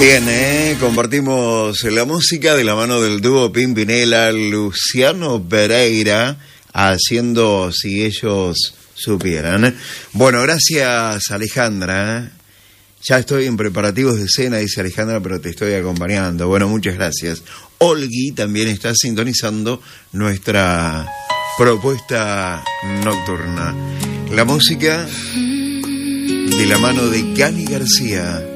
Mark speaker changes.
Speaker 1: Bien, compartimos la música de la mano del dúo Pimpinela, Luciano Pereira, haciendo Si ellos supieran. Bueno, gracias Alejandra. Ya estoy en preparativos de cena, dice Alejandra, pero te estoy acompañando. Bueno, muchas gracias. Olgui también está sintonizando nuestra propuesta nocturna. La música de la mano de Cani García.